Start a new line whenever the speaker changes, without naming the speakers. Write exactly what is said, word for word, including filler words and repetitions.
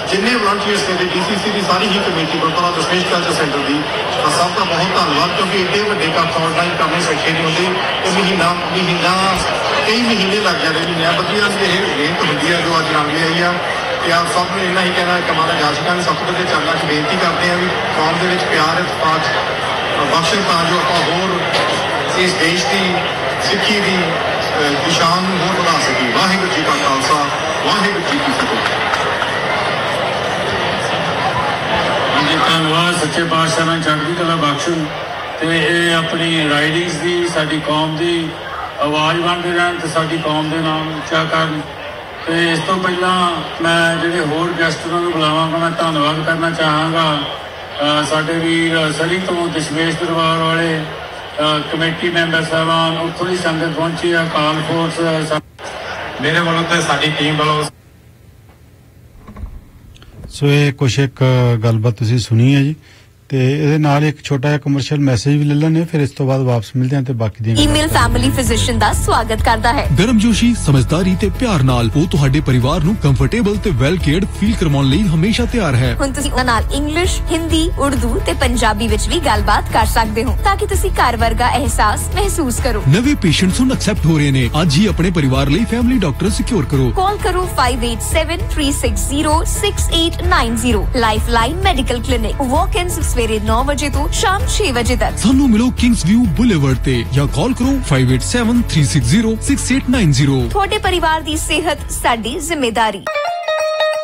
जिन्ने वॉलंटियर्स ने D C सी की सारी ही कमेटी गुरुद्वारा दशमेश कल्चर सेंटर की सब का बहुत धन्यवाद, क्योंकि एडे व्डे काम ऑनलाइन करने सौखे नहीं होंगे। तो महीना महीना कई महीने लग जाते हैं। न्यायबद्धियों की मेहनत होंगी है जो अज रंग आई है। तो आप सब ने इन्ना ही कहना कमाल है जाशिका ने सब कुछ चलना च बेनती करते हैं भी कौम के प्यार इतफाक बख्शन तां जो आप होर इस देश की सिक्खी की निशान होर बढ़ा सकी। वाहिगुरू जी का खालसा वाहिगुरू जी की फतेह।
जी धन्यवाद सच्चे पातशाह ने चढ़दी कला बख्शन ते ये अपनी राइडिंग्स की साडी कौम की आवाज़ बनते रहन ते साडी कौम के नाम उच्चा करन। तो इस तो पहला मैं ਜਿਹੜੇ ਹੋਰ ਗੈਸਟ ਨੂੰ ਬੁਲਾਵਾਂਗਾ मैं ਧੰਨਵਾਦ करना ਚਾਹਾਂਗਾ ਸਾਡੇ ਵੀਰ ਸਰੀ ਤੋਂ ਦਸ਼ਮੇਸ਼ ਦਰਬਾਰ ਵਾਲੇ ਕਮੇਟੀ ਮੈਂਬਰ ਸਾਹਿਬਾਨ ਉੱਥੋਂ ਦੀ ਸੰਗਤ ਪਹੁੰਚੀ ਆ ਕਾਲ ਫੋਰਸ
ਮੇਰੇ ਵੱਲੋਂ ਤੇ ਸਾਡੀ ਟੀਮ ਵੱਲੋਂ।
ਸੋ ਇਹ ਕੁਛ ਇੱਕ ਗੱਲਬਾਤ ਤੁਸੀਂ ਸੁਣੀ ਹੈ ਜੀ ਤੇ ਇਹਦੇ ਨਾਲ ਇੱਕ ਛੋਟਾ ਜਿਹਾ ਕਮਰਸ਼ੀਅਲ ਮੈਸੇਜ ਵੀ ਲੈ ਲੈਣੇ ਫਿਰ ਇਸ ਤੋਂ ਬਾਅਦ ਵਾਪਸ ਮਿਲਦੇ ਹਾਂ ਤੇ ਬਾਕੀ ਦੀਆਂ
ਈਮੇਲ ਫੈਮਿਲੀ ਫਿਜ਼ੀਸ਼ੀਅਨ ਦਾ ਸਵਾਗਤ ਕਰਦਾ ਹੈ।
ਗਰਮਜੋਸ਼ੀ ਸਮਝਦਾਰੀ ਤੇ ਪਿਆਰ ਨਾਲ ਉਹ ਤੁਹਾਡੇ ਪਰਿਵਾਰ ਨੂੰ ਕੰਫਰਟੇਬਲ ਤੇ ਵੈਲ ਕੇਅਰਡ ਫੀਲ ਕਰਵਾਉਣ ਲਈ ਹਮੇਸ਼ਾ ਤਿਆਰ ਹੈ।
ਹੁਣ ਤੁਸੀਂ ਉਹਨਾਂ ਨਾਲ ਇੰਗਲਿਸ਼, ਹਿੰਦੀ, ਉਰਦੂ ਤੇ ਪੰਜਾਬੀ ਵਿੱਚ ਵੀ ਗੱਲਬਾਤ ਕਰ ਸਕਦੇ ਹੋ ਤਾਂ ਕਿ ਤੁਸੀਂ ਘਰ ਵਰਗਾ ਅਹਿਸਾਸ ਮਹਿਸੂਸ ਕਰੋ।
ਨਵੇਂ ਪੇਸ਼ੈਂਟਸ ਹੁਣ ਐਕਸੈਪਟ ਹੋ ਰਹੇ ਨੇ। ਅੱਜ ਹੀ ਆਪਣੇ ਪਰਿਵਾਰ ਲਈ ਫੈਮਿਲੀ ਡਾਕਟਰ ਸਿਕਿਉਰ ਕਰੋ।
ਕਾਲ ਕਰੋ five eight seven three six zero six eight nine zero। Lifeline medical clinic ਵਾਕ-ਇਨਸ ਸਵੇਰੇ ਨੌ ਵਜੇ ਤੋਂ ਸ਼ਾਮ ਛੇ ਵਜੇ ਤੱਕ।
ਸਾਨੂੰ ਮਿਲੋ ਕਿੰਗਸ ਵਿਊ ਬੁਲੇਵਰਡ ਤੇ ਜਾਂ ਕਾਲ ਕਰੋ five eight seven three six zero six eight nine zero।
ਤੁਹਾਡੇ ਪਰਿਵਾਰ ਦੀ ਸਿਹਤ ਸਾਡੀ ਜ਼ਿੰਮੇਵਾਰੀ।